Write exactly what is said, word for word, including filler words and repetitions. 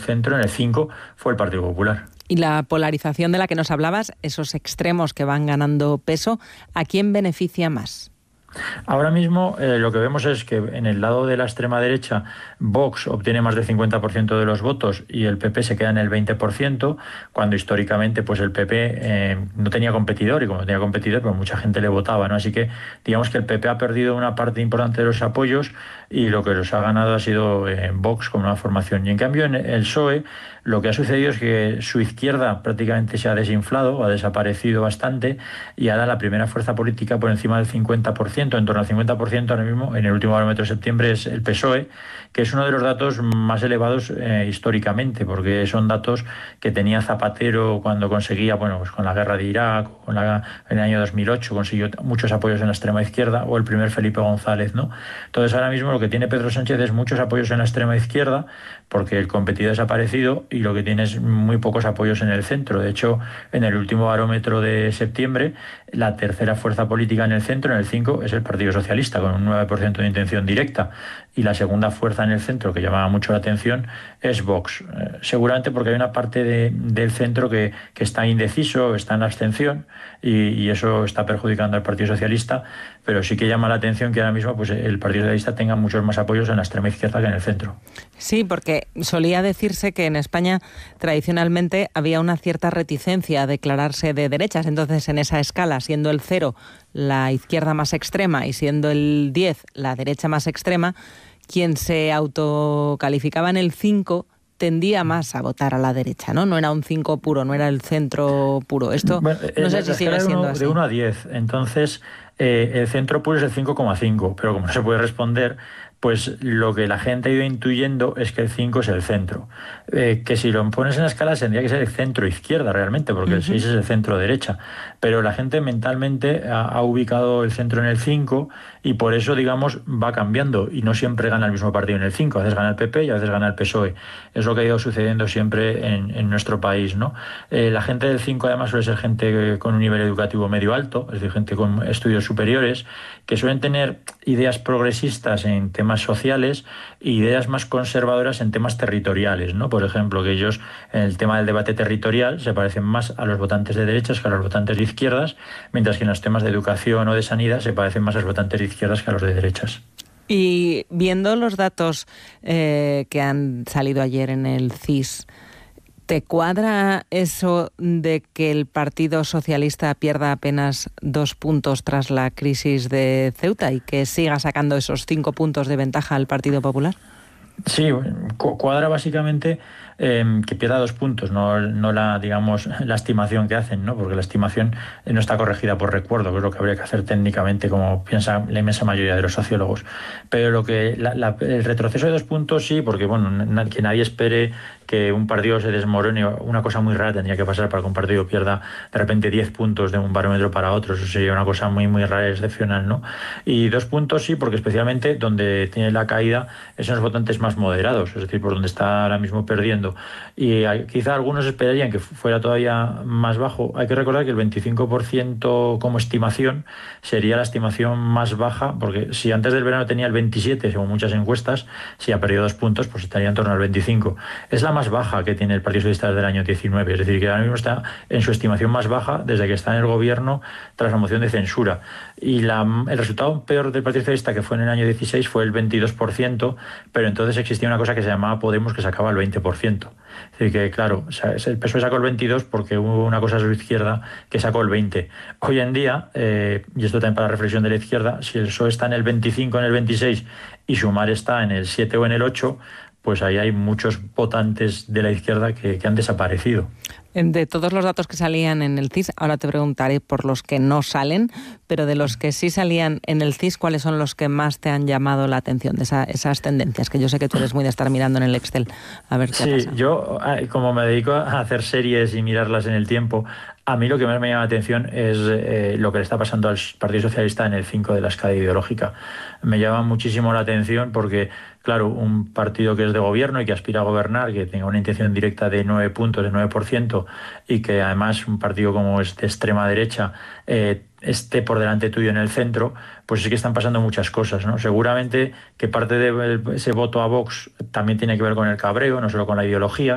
centro, en el cinco fue el Partido Popular. Y la polarización de la que nos hablabas, esos extremos que van ganando peso, ¿a quién beneficia más? Ahora mismo eh, lo que vemos es que en el lado de la extrema derecha Vox obtiene más del cincuenta por ciento de los votos y el P P se queda en el veinte por ciento, cuando históricamente pues el P P eh, no tenía competidor, y como no tenía competidor pues mucha gente le votaba, ¿no? Así que digamos que el P P ha perdido una parte importante de los apoyos y lo que los ha ganado ha sido eh, Vox como una formación. Y en cambio en el P S O E lo que ha sucedido es que su izquierda prácticamente se ha desinflado, ha desaparecido bastante y ahora la primera fuerza política por encima del cincuenta por ciento, en torno al cincuenta por ciento ahora mismo, en el último barómetro de septiembre, es el P S O E, que es uno de los datos más elevados eh, históricamente, porque son datos que tenía Zapatero cuando conseguía, bueno, pues con la guerra de Irak, con la, en el año dos mil ocho consiguió muchos apoyos en la extrema izquierda, o el primer Felipe González, ¿no? Entonces ahora mismo lo que tiene Pedro Sánchez es muchos apoyos en la extrema izquierda, porque el competidor ha desaparecido, y lo que tiene es muy pocos apoyos en el centro. De hecho, en el último barómetro de septiembre, la tercera fuerza política en el centro, en el cinco, es el Partido Socialista, con un nueve por ciento de intención directa, y la segunda fuerza en el centro, que llamaba mucho la atención, es Vox. Eh, seguramente porque hay una parte de, del centro que, que está indeciso, está en abstención, y, y eso está perjudicando al Partido Socialista, pero sí que llama la atención que ahora mismo pues, el Partido Socialista tenga muchos más apoyos en la extrema izquierda que en el centro. Sí, porque solía decirse que en España tradicionalmente había una cierta reticencia a declararse de derechas. Entonces, en esa escala, siendo el cero la izquierda más extrema y siendo el diez la derecha más extrema, quien se autocalificaba en el cinco tendía más a votar a la derecha, ¿no? No era un cinco puro, no era el centro puro. Esto bueno, no sé si sigue siendo uno, así. De uno a diez, entonces eh, el centro puro es el cinco coma cinco, pero como no se puede responder, pues lo que la gente ha ido intuyendo es que el cinco es el centro. Eh, que si lo pones en la escala tendría que ser el centro-izquierda realmente, porque uh-huh. el seis es el centro-derecha. Pero la gente mentalmente ha, ha ubicado el centro en el cinco y por eso, digamos, va cambiando. Y no siempre gana el mismo partido en el cinco. A veces gana el P P y a veces gana el P S O E. Es lo que ha ido sucediendo siempre en, en nuestro país, ¿no? Eh, la gente del cinco además suele ser gente con un nivel educativo medio alto, es decir, gente con estudios superiores, que suelen tener ideas progresistas en temas sociales e ideas más conservadoras en temas territoriales, ¿no? Por ejemplo, que ellos en el tema del debate territorial se parecen más a los votantes de derechas que a los votantes de izquierdas, mientras que en los temas de educación o de sanidad se parecen más a los votantes de izquierdas que a los de derechas. Y viendo los datos eh, que han salido ayer en el C I S, ¿te cuadra eso de que el Partido Socialista pierda apenas dos puntos tras la crisis de Ceuta y que siga sacando esos cinco puntos de ventaja al Partido Popular? Sí, cuadra básicamente eh, que pierda dos puntos, no, no la, digamos, la estimación que hacen, ¿no? Porque la estimación no está corregida por recuerdo, que es lo que habría que hacer técnicamente, como piensa la inmensa mayoría de los sociólogos. Pero lo que la, la, el retroceso de dos puntos sí, porque bueno, na, que nadie espere que un partido se desmorone. Una cosa muy rara tendría que pasar para que un partido pierda de repente diez puntos de un barómetro para otro. Eso sería una cosa muy, muy rara y excepcional, ¿no? Y dos puntos sí, porque especialmente donde tiene la caída es en los votantes más moderados, es decir, por donde está ahora mismo perdiendo. Y hay, quizá algunos esperarían que fuera todavía más bajo. Hay que recordar que el veinticinco por ciento como estimación sería la estimación más baja, porque si antes del verano tenía el veintisiete, según muchas encuestas, si ha perdido dos puntos, pues estaría en torno al veinticinco. Es la más baja que tiene el Partido Socialista desde el año diecinueve, es decir, que ahora mismo está en su estimación más baja desde que está en el gobierno tras la moción de censura. Y la, el resultado peor del Partido Socialista, que fue en el año dieciséis, fue el veintidós por ciento, pero entonces existía una cosa que se llamaba Podemos, que sacaba el veinte por ciento. Es decir, que claro, el P S O E sacó el veintidós porque hubo una cosa a su izquierda que sacó el veinte. Hoy en día, eh, y esto también para la reflexión de la izquierda, si el P S O E está en el veinticinco, en el veintiséis y Sumar está en el siete o en el ocho, pues ahí hay muchos votantes de la izquierda que, que han desaparecido. De todos los datos que salían en el C I S, ahora te preguntaré por los que no salen, pero de los que sí salían en el C I S, ¿cuáles son los que más te han llamado la atención de esa, esas tendencias? Que yo sé que tú eres muy de estar mirando en el Excel a ver qué sí, pasa. Sí, yo como me dedico a hacer series y mirarlas en el tiempo, a mí lo que más me llama la atención es eh, lo que le está pasando al Partido Socialista en el cinco de la escala ideológica. Me llama muchísimo la atención porque, claro, un partido que es de gobierno y que aspira a gobernar, que tenga una intención directa de nueve puntos, de nueve por ciento, y que además un partido como es de extrema derecha eh, esté por delante tuyo en el centro, pues sí que están pasando muchas cosas, ¿no? Seguramente que parte de ese voto a Vox también tiene que ver con el cabreo, no solo con la ideología.